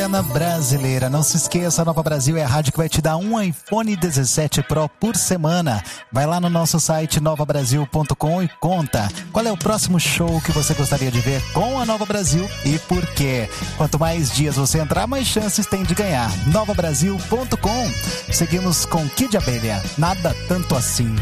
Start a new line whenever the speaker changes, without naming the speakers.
Brasileira. Não se esqueça, a Nova Brasil é a rádio que vai te dar um iPhone 17 Pro por semana. Vai lá no nosso site novabrasil.com e conta qual é o próximo show que você gostaria de ver com a Nova Brasil e por quê. Quanto mais dias você entrar, mais chances tem de ganhar. novabrasil.com. Seguimos com Kid Abelha. Nada tanto assim.